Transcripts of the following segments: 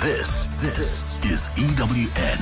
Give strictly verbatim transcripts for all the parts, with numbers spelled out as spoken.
This, this is E W N.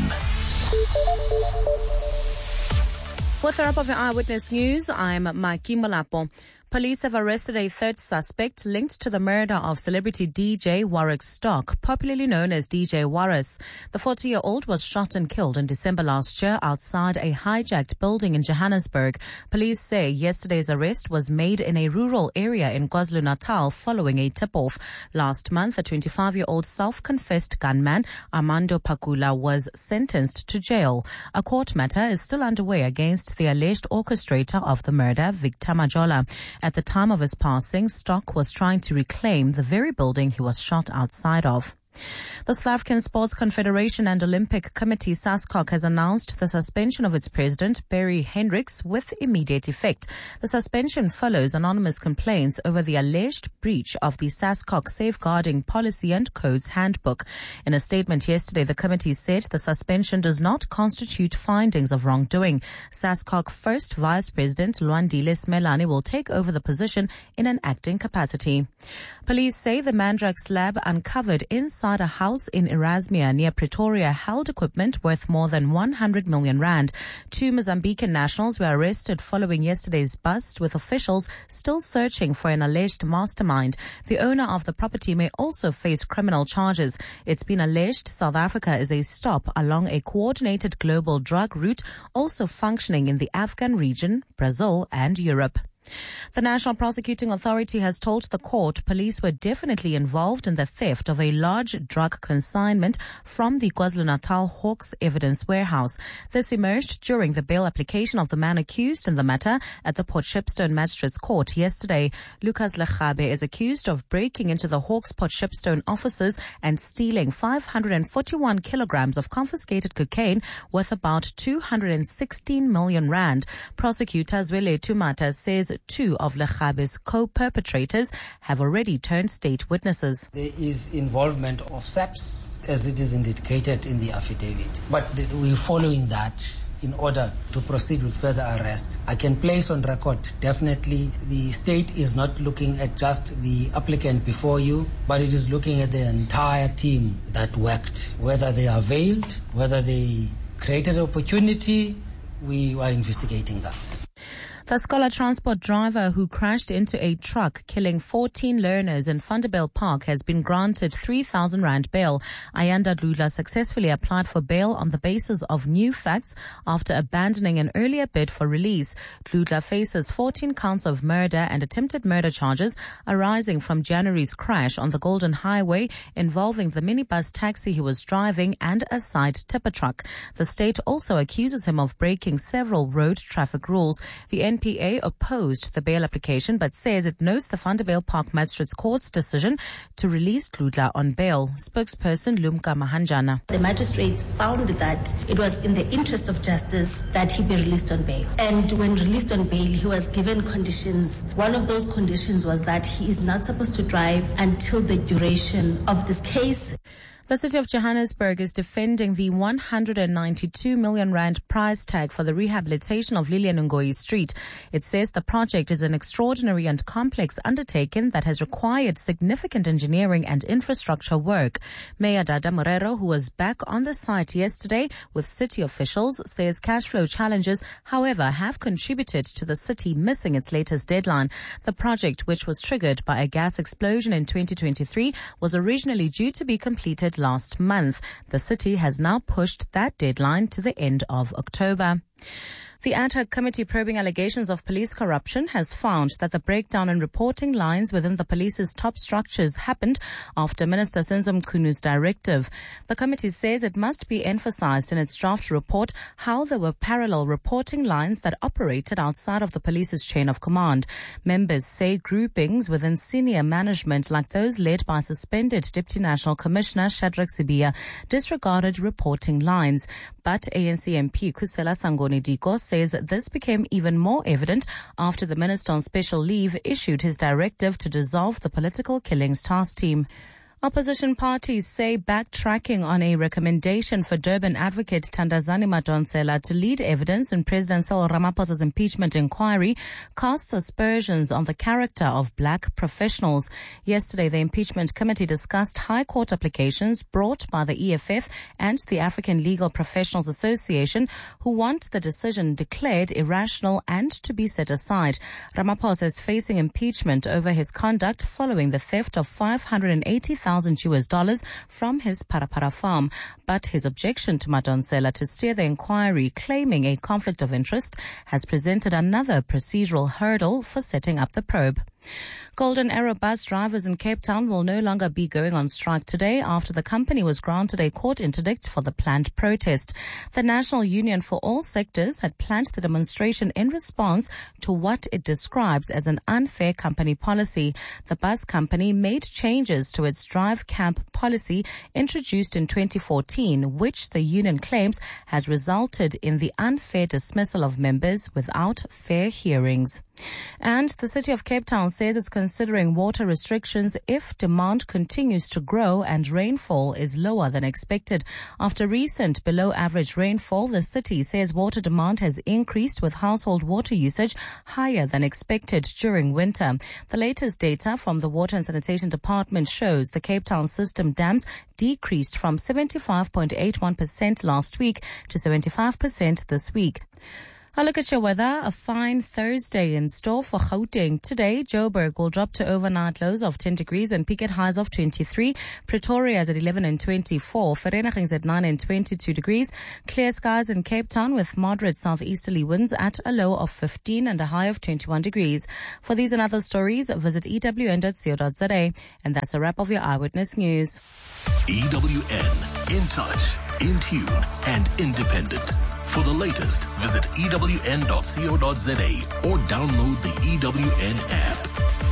With the wrap of your Eyewitness News, I'm Maki Malapo. Police have arrested a third suspect linked to the murder of celebrity D J Warwick Stock, popularly known as D J Warris. The forty-year-old was shot and killed in December last year outside a hijacked building in Johannesburg. Police say yesterday's arrest was made in a rural area in KwaZulu-Natal following a tip-off. Last month, a twenty-five-year-old self-confessed gunman, Armando Pakula, was sentenced to jail. A court matter is still underway against the alleged orchestrator of the murder, Victor Majola. At the time of his passing, Stock was trying to reclaim the very building he was shot outside of. The South African Sports Confederation and Olympic Committee, SASCOC, has announced the suspension of its president, Barry Hendricks, with immediate effect. The suspension follows anonymous complaints over the alleged breach of the SASCOC Safeguarding Policy and Codes Handbook. In a statement yesterday, the committee said the suspension does not constitute findings of wrongdoing. SASCOC First Vice President Lwandile Smelane will take over the position in an acting capacity. Police say the Mandrax lab uncovered inside a house in Erasmia near Pretoria held equipment worth more than one hundred million rand. Two Mozambican nationals were arrested following yesterday's bust, with officials still searching for an alleged mastermind. The owner of the property may also face criminal charges. It's been alleged South Africa is a stop along a coordinated global drug route also functioning in the Afghan region, Brazil and Europe. The National Prosecuting Authority has told the court police were definitely involved in the theft of a large drug consignment from the KwaZulu-Natal Hawks evidence warehouse. This emerged during the bail application of the man accused in the matter at the Port Shepstone Magistrates Court yesterday. Lucas Lechabe is accused of breaking into the Hawks Port Shepstone offices and stealing five hundred forty-one kilograms of confiscated cocaine worth about two hundred sixteen million rand. Prosecutor Zwele Tumata says two of Lechabe's co-perpetrators have already turned state witnesses. There is involvement of S A P S, as it is indicated in the affidavit. But we're following that in order to proceed with further arrest. I can place on record, definitely, the state is not looking at just the applicant before you, but it is looking at the entire team that worked. Whether they are veiled, whether they created opportunity, we are investigating that. The Scholar Transport driver who crashed into a truck killing fourteen learners in Vanderbijl Park has been granted three thousand rand bail. Ayanda Dludla successfully applied for bail on the basis of new facts after abandoning an earlier bid for release. Dludla faces fourteen counts of murder and attempted murder charges arising from January's crash on the Golden Highway involving the minibus taxi he was driving and a side tipper truck. The state also accuses him of breaking several road traffic rules. The N P A opposed the bail application but says it notes the Vanderbijl Park Magistrates Court's decision to release Dludla on bail. Spokesperson Lumka Mahanjana. The magistrates found that it was in the interest of justice that he be released on bail. And when released on bail, he was given conditions. One of those conditions was that he is not supposed to drive until the duration of this case. The city of Johannesburg is defending the one hundred ninety-two million rand price tag for the rehabilitation of Lilian Ngoyi Street. It says the project is an extraordinary and complex undertaking that has required significant engineering and infrastructure work. Mayor Dada Morero, who was back on the site yesterday with city officials, says cash flow challenges, however, have contributed to the city missing its latest deadline. The project, which was triggered by a gas explosion in twenty twenty-three, was originally due to be completed last month. The city has now pushed that deadline to the end of October. The ad hoc committee probing allegations of police corruption has found that the breakdown in reporting lines within the police's top structures happened after Minister Senzo Mkunu's directive. The committee says it must be emphasized in its draft report how there were parallel reporting lines that operated outside of the police's chain of command. Members say groupings within senior management, like those led by suspended Deputy National Commissioner Shadrack Sibiya, disregarded reporting lines. But A N C M P Khusela Sangoni Diko says this became even more evident after the minister on special leave issued his directive to dissolve the political killings task team. Opposition parties say backtracking on a recommendation for Durban advocate Thandazani Madonsela to lead evidence in President Cyril Ramaphosa's impeachment inquiry casts aspersions on the character of black professionals. Yesterday, the impeachment committee discussed High Court applications brought by the E F F and the African Legal Professionals Association, who want the decision declared irrational and to be set aside. Ramaphosa is facing impeachment over his conduct following the theft of five hundred eighty thousand U S dollars from his Parapara farm. But his objection to Madonsela to steer the inquiry, claiming a conflict of interest, has presented another procedural hurdle for setting up the probe. Golden Arrow bus drivers in Cape Town will no longer be going on strike today after the company was granted a court interdict for the planned protest. The National Union for All Sectors had planned the demonstration in response to what it describes as an unfair company policy. The bus company made changes to its drive camp policy introduced in twenty fourteen, which the union claims has resulted in the unfair dismissal of members without fair hearings. And the City of Cape Town says it's considering water restrictions if demand continues to grow and rainfall is lower than expected. After recent below-average rainfall, the city says water demand has increased with household water usage higher than expected during winter. The latest data from the Water and Sanitation Department shows the Cape Town system dams decreased from seventy-five point eight one percent last week to seventy-five percent this week. A look at your weather. A fine Thursday in store for Gauteng. Today, Joburg will drop to overnight lows of ten degrees and peak at highs of twenty-three. Pretoria is at eleven and twenty-four. Vereeniging is at nine and twenty-two degrees. Clear skies in Cape Town with moderate southeasterly winds at a low of fifteen and a high of twenty-one degrees. For these and other stories, visit E W N dot co dot za. And that's a wrap of your Eyewitness News. E W N, in touch, in tune, and independent. For the latest, visit E W N dot co dot za or download the E W N app.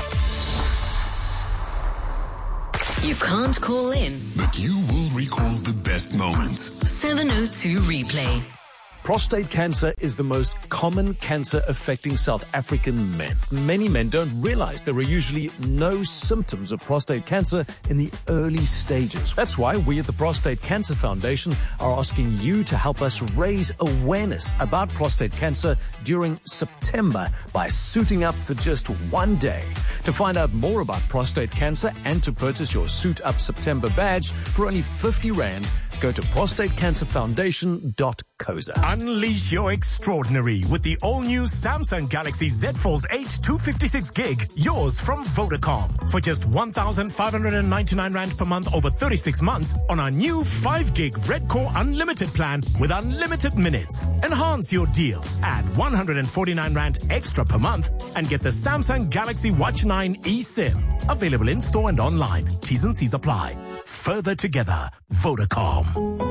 You can't call in, but you will recall the best moments. seven oh two Replay. Prostate cancer is the most common cancer affecting South African men. Many men don't realize there are usually no symptoms of prostate cancer in the early stages. That's why we at the Prostate Cancer Foundation are asking you to help us raise awareness about prostate cancer during September by suiting up for just one day. To find out more about prostate cancer and to purchase your Suit Up September badge for only fifty rand, go to prostate cancer foundation dot co za. Unleash your extraordinary with the all-new Samsung Galaxy Z Fold eight two fifty-six gig, yours from Vodacom. For just one thousand five hundred ninety-nine rand per month over thirty-six months on our new five gig Red Core Unlimited plan with unlimited minutes. Enhance your deal. Add one hundred forty-nine rand extra per month and get the Samsung Galaxy Watch nine eSIM. Available in store and online. T's and C's apply. Further together, Vodacom.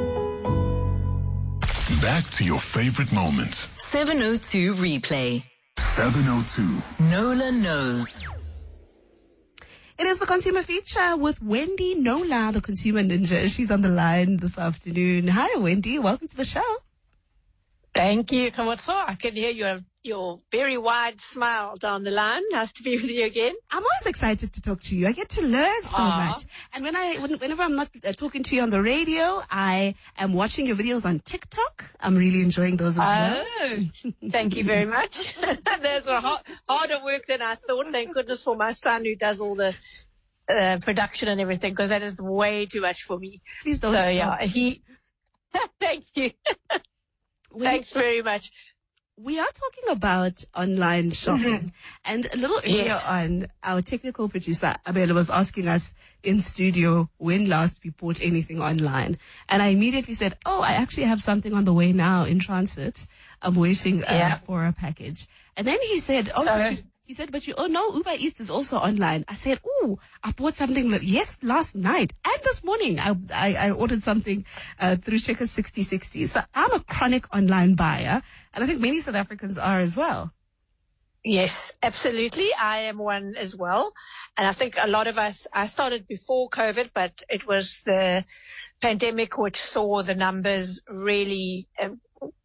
Back to your favorite moments. seven oh two Replay. seven oh two. Nola knows. It is the Consumer Feature with Wendy Nola, the Consumer Ninja. She's on the line this afternoon. Hi, Wendy. Welcome to the show. Thank you, Kawatso. I can hear your your very wide smile down the line. Nice to be with you again. I'm always excited to talk to you. I get to learn so Aww. much. And when I, when, whenever I'm not uh, talking to you on the radio, I am watching your videos on TikTok. I'm really enjoying those as well. Oh, thank you very much. There's a hard, harder work than I thought. Thank goodness for my son who does all the uh, production and everything, because that is way too much for me. Please don't So stop. yeah, he. Thank you. When- Thanks very much. We are talking about online shopping. Mm-hmm. And a little earlier Yes. on, our technical producer, Abel, was asking us in studio when last we bought anything online. And I immediately said, oh, I actually have something on the way now in transit. I'm waiting uh, Yeah. for a package. And then he said, oh, So- but you, he said, but you, oh no, Uber Eats is also online. I said, oh, I bought something, like, yes, last night and this morning. I, I, I ordered something uh, through Checkers sixty sixty. So I'm a chronic online buyer. And I think many South Africans are as well. Yes, absolutely. I am one as well. And I think a lot of us, I started before COVID, but it was the pandemic which saw the numbers really um,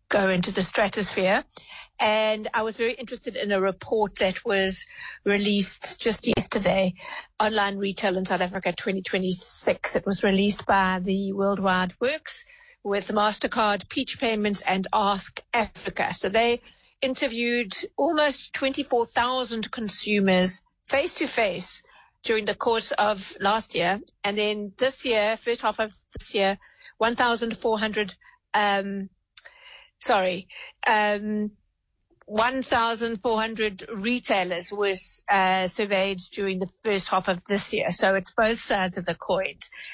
go into the stratosphere. And I was very interested in a report that was released just yesterday, Online Retail in South Africa twenty twenty-six. It was released by the Worldwide Works with MasterCard, Peach Payments, and Ask Africa. So they interviewed almost twenty-four thousand consumers face-to-face during the course of last year. And then this year, first half of this year, one thousand four hundred, um, sorry, um, one thousand four hundred retailers was uh, surveyed during the first half of this year. So it's both sides of the coin.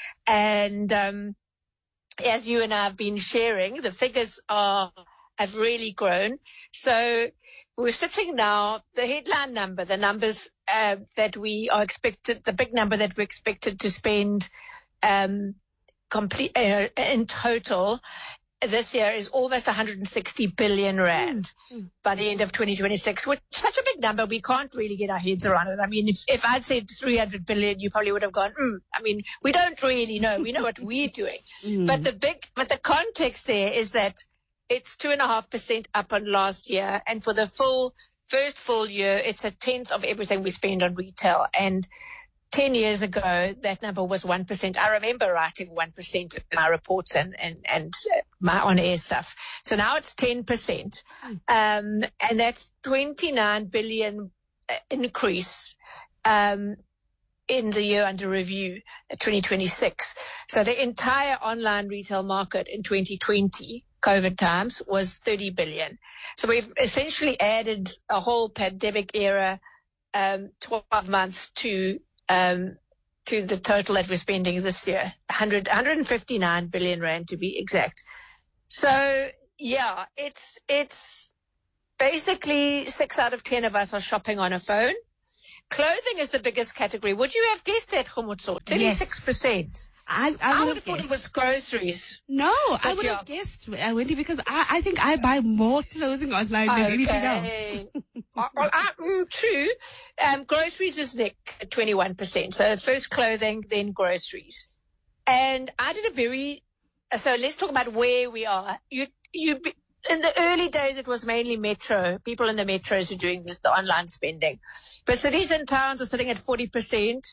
And um, as you and I have been sharing, the figures are have really grown. So we're sitting now, the headline number, the numbers uh, that we are expected, the big number that we're expected to spend um, complete uh, in total this year is almost one hundred sixty billion rand mm, mm. by the end of twenty twenty-six, which is such a big number. We can't really get our heads around it. I mean, if, if I'd said three hundred billion, you probably would have gone, mm. I mean, we don't really know. We know what we're doing. Mm. But the big, but the context there is that it's two and a half percent up on last year. And for the full, first full year, it's a tenth of everything we spend on retail. And ten years ago, that number was one percent. I remember writing one percent in my reports and, and, and my on-air stuff. So now it's ten percent. Um, and that's twenty-nine billion increase, um, in the year under review, twenty twenty-six. So the entire online retail market in twenty twenty, COVID times, was thirty billion. So we've essentially added a whole pandemic era, um, twelve months to Um, to the total that we're spending this year, one hundred, one hundred fifty-nine billion rand to be exact. So yeah, it's, it's basically six out of ten of us are shopping on a phone. Clothing is the biggest category. Would you have guessed that, Khomotso? thirty-six percent. Yes. I, I, I would have have thought guessed. it was groceries. No, but I would yeah. have guessed, uh, Wendy, because I, I think I buy more clothing online than Okay. anything else. uh, uh, mm, true. Um, groceries is Nick at twenty-one percent. So first clothing, then groceries. And I did a very, so let's talk about where we are. You, you, in the early days, it was mainly metro. People in the metros are doing this, the online spending. But cities and towns are sitting at forty percent.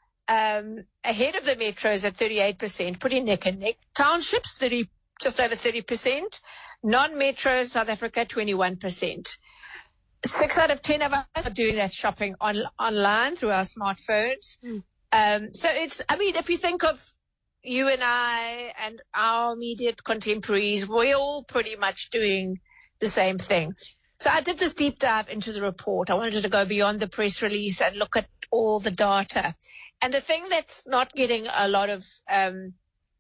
Um, ahead of the metros at thirty-eight percent, pretty neck and neck. Townships, thirty, just over thirty percent. Non-metro South Africa, twenty-one percent. Six out of ten of us are doing that shopping on, online through our smartphones. Mm. Um, so it's, I mean, if you think of you and I and our immediate contemporaries, we're all pretty much doing the same thing. So I did this deep dive into the report. I wanted to go beyond the press release and look at all the data. And the thing that's not getting a lot of um,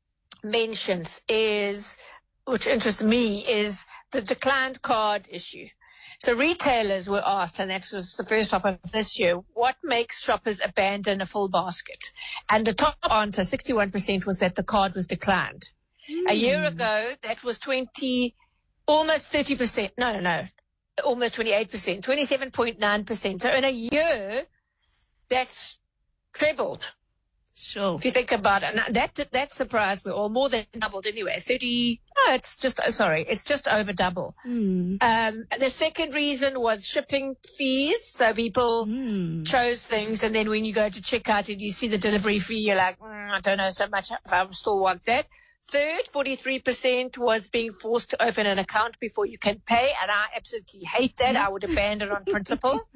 mentions is, which interests me, is the declined card issue. So retailers were asked, and that was the first half of this year, what makes shoppers abandon a full basket? And the top answer, sixty-one percent, was that the card was declined. Mm. A year ago, that was twenty, almost thirty percent. No, no, no, almost twenty-eight percent, twenty-seven point nine percent. So in a year, that's trebled. Sure. If you think about it, and that that surprised me, or more than doubled anyway. Thirty. No, it's just sorry, it's just over double. Mm. Um, the second reason was shipping fees. So people mm. chose things, and then when you go to checkout and you see the delivery fee, you're like, mm, I don't know so much if I still want that. Third, forty-three percent was being forced to open an account before you can pay, and I absolutely hate that. I would abandon on principle.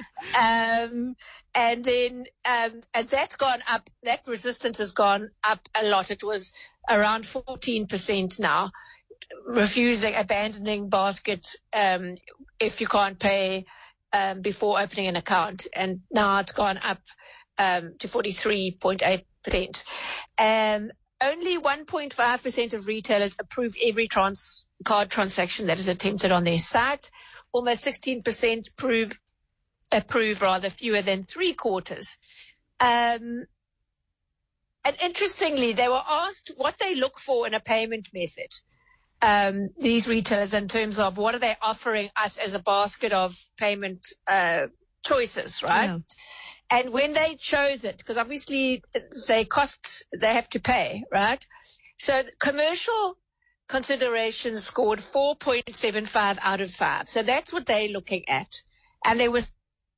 Um, and then, um, and that's gone up, that resistance has gone up a lot. It was around fourteen percent now, refusing, abandoning basket, um, if you can't pay, um, before opening an account. And now it's gone up, um, to forty-three point eight percent. Um, only one point five percent of retailers approve every trans card transaction that is attempted on their site. Almost sixteen percent prove approve rather fewer than three quarters. Um, and interestingly, they were asked what they look for in a payment method, um, these retailers, in terms of what are they offering us as a basket of payment uh, choices, right? Yeah. And when they chose it, because obviously they cost, they have to pay, right? So commercial consideration scored four point seven five out of five. So that's what they're looking at. And there was...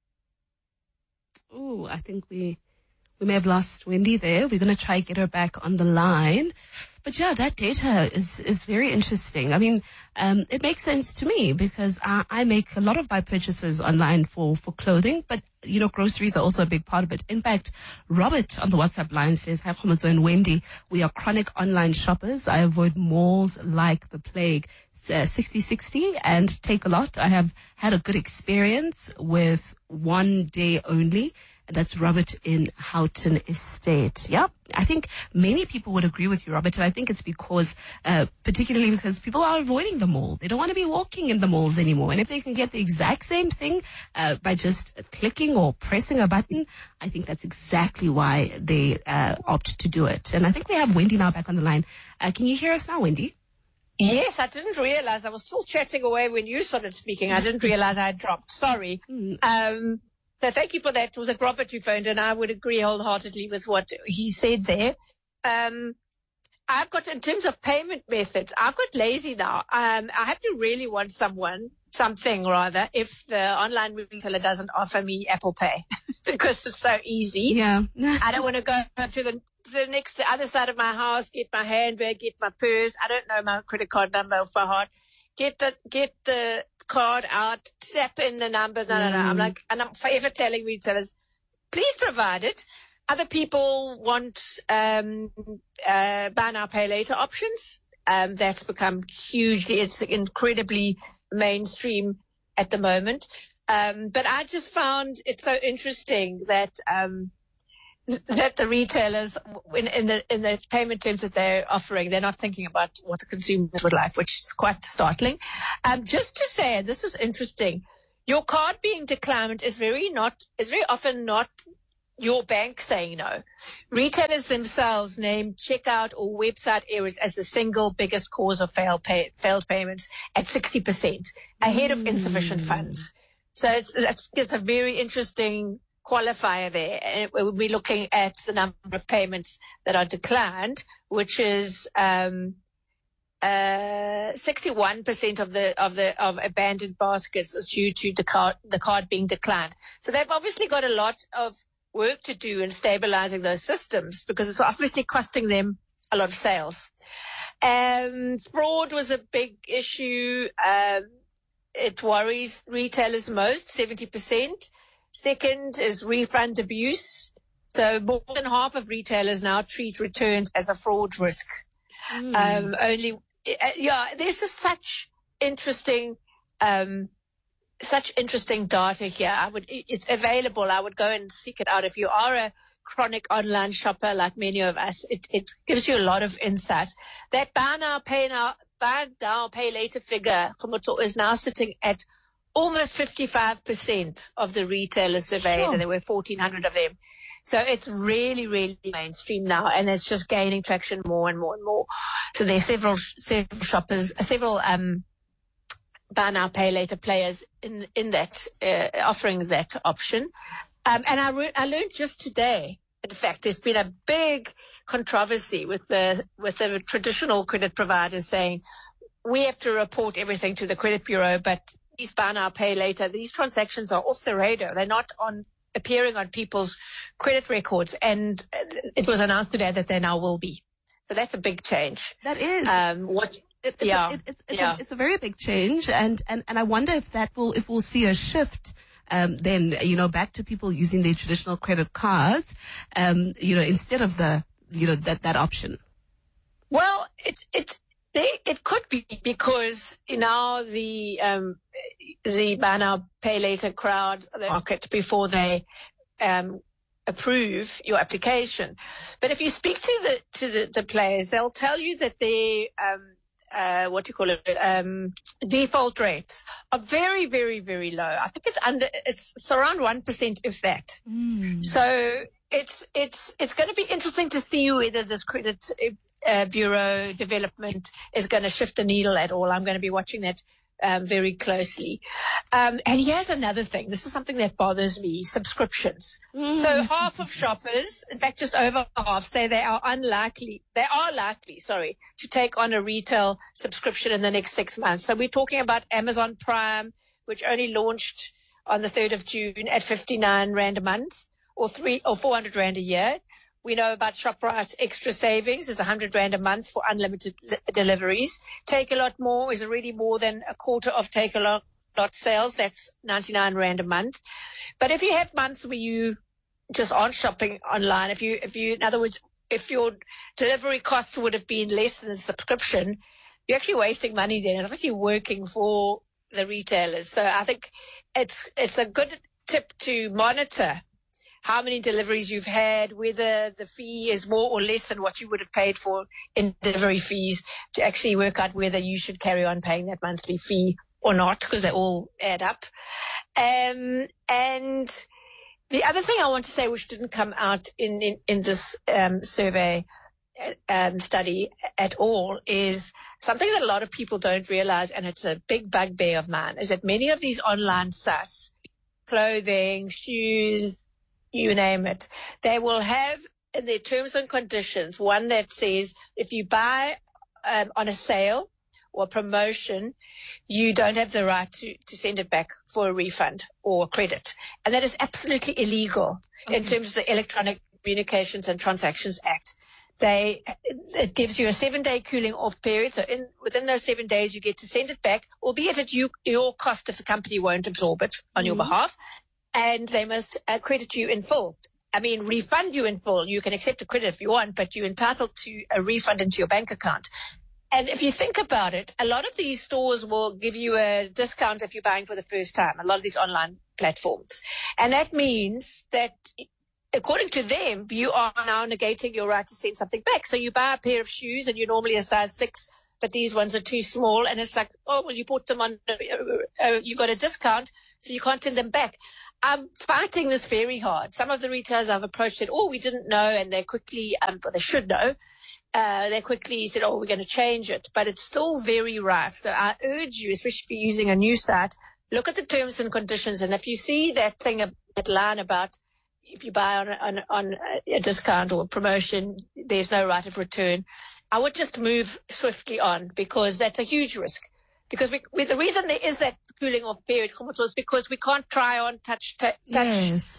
Oh, I think we we may have lost Wendy there. We're going to try to get her back on the line. But yeah, that data is, is very interesting. I mean, um, it makes sense to me because I, I make a lot of my purchases online for, for clothing, but, you know, groceries are also a big part of it. In fact, Robert on the WhatsApp line says, hi, Khomadzo and Wendy, we are chronic online shoppers. I avoid malls like the plague. Uh, sixty sixty and Take a Lot. I have had a good experience with one day only. And that's Robert in Houghton Estate. Yeah, I think many people would agree with you, Robert. And I think it's because, uh, particularly because people are avoiding the mall. They don't want to be walking in the malls anymore. And if they can get the exact same thing uh, by just clicking or pressing a button, I think that's exactly why they uh, opt to do it. And I think we have Wendy now back on the line. Uh, can you hear us now, Wendy? Yes, I didn't realize. I was still chatting away when you started speaking. I didn't realize I had dropped. Sorry. Um, so thank you for that. It was a Robert who phoned, and I would agree wholeheartedly with what he said there. Um, I've got, in terms of payment methods, I've got lazy now. Um, I have to really want someone, something rather, if the online retailer doesn't offer me Apple Pay because it's so easy. Yeah. I don't want to go to the the next, the other side of my house, get my handbag, get my purse. I don't know my credit card number off by heart. Get the, get the card out, tap in the number. No, no, no. I'm like, and I'm forever telling retailers, please provide it. Other people want, um, uh, buy now, pay later options. Um, that's become hugely, it's incredibly mainstream at the moment. Um, but I just found it so interesting that, um, that the retailers in, in the in the payment terms that they're offering, they're not thinking about what the consumers would like, which is quite startling. Um, just to say, and this is interesting, your card being declined is very not is very often not your bank saying no. Retailers themselves name checkout or website errors as the single biggest cause of failed pay, failed payments at sixty percent, ahead of insufficient funds. So it's it's, it's a very interesting qualifier there. And we'll be looking at the number of payments that are declined, which is um, uh, sixty-one percent of the of the of abandoned baskets is due to the card the card being declined. So they've obviously got a lot of work to do in stabilizing those systems because it's obviously costing them a lot of sales. Um, fraud was a big issue. Um, it worries retailers most, seventy percent. Second is refund abuse. So more than half of retailers now treat returns as a fraud risk. Mm. Um, only, yeah, there's just such interesting, um, such interesting data here. I would, it's available. I would go and seek it out. If you are a chronic online shopper like many of us, it, it gives you a lot of insights. That buy now, pay now, buy now, pay later figure is now sitting at almost fifty-five percent of the retailers surveyed, sure. And there were fourteen hundred of them. So it's really, really mainstream now, and it's just gaining traction more and more and more. So there are several, several shoppers, several um, buy now, pay later players in in that uh, offering that option. Um, and I, re- I learned just today, in fact, there's been a big controversy with the with the traditional credit providers saying we have to report everything to the credit bureau, but these buy now, pay later, these transactions are off the radar. They're not on appearing on people's credit records. And it was announced today that they now will be. So that's a big change. That is. Um, what, it, it's yeah. A, it, it's, it's, yeah. a, it's a very big change. And, and, and I wonder if that will, if we'll see a shift, um, then, you know, back to people using their traditional credit cards, um, you know, instead of the, you know, that, that option. Well, it's, it's, They, it could be because now the um, the buy now pay later crowd the market before they um, approve your application. But if you speak to the to the, the players, they'll tell you that their um, uh, what do you call it um, default rates are very very very low. I think it's under it's, it's around one percent, if that. Mm. So it's it's it's going to be interesting to see whether this credit Uh, bureau development is going to shift the needle at all. I'm going to be watching that um, very closely. Um, and here's another thing. This is something that bothers me, subscriptions. Mm. So half of shoppers, in fact, just over half, say they are unlikely, they are likely, sorry, to take on a retail subscription in the next six months. So we're talking about Amazon Prime, which only launched on the third of June at fifty-nine rand a month or three or four hundred rand a year. We know about ShopRite's extra savings is one hundred rand a month for unlimited li- deliveries. Take a Lot More is already more than a quarter of Take a Lot, lot sales. That's ninety-nine rand a month. But if you have months where you just aren't shopping online, if you, if you, in other words, if your delivery costs would have been less than the subscription, you're actually wasting money then. It's obviously working for the retailers. So I think it's, it's a good tip to monitor how many deliveries you've had, whether the fee is more or less than what you would have paid for in delivery fees, to actually work out whether you should carry on paying that monthly fee or not, because they all add up. Um, and the other thing I want to say, which didn't come out in, in, in this um, survey um, study at all, is something that a lot of people don't realize, and it's a big bugbear of mine, is that many of these online sites, clothing, shoes, you name it, they will have in their terms and conditions one that says if you buy um, on a sale or promotion, you don't have the right to, to send it back for a refund or credit. And that is absolutely illegal okay. in terms of the Electronic Communications and Transactions Act. They, it gives you a seven-day cooling off period. So in, within those seven days, you get to send it back, albeit at you, your cost if the company won't absorb it on mm-hmm. your behalf. And they must uh, credit you in full. I mean, refund you in full. You can accept a credit if you want, but you're entitled to a refund into your bank account. And if you think about it, a lot of these stores will give you a discount if you're buying for the first time, a lot of these online platforms. And that means that, according to them, you are now negating your right to send something back. So you buy a pair of shoes and you're normally a size six, but these ones are too small. And it's like, oh, well, you bought them on, uh, uh, you got a discount, so you can't send them back. I'm fighting this very hard. Some of the retailers I've approached said, oh, we didn't know, and they quickly, um, but they should know, uh, they quickly said, oh, we're going to change it. But it's still very rife. So I urge you, especially if you're using a new site, look at the terms and conditions. And if you see that thing, that line about if you buy on, on, on a discount or a promotion, there's no right of return, I would just move swiftly on, because that's a huge risk. Because we, we, the reason there is that cooling off period is because we can't try on, touch, t- touch, yes.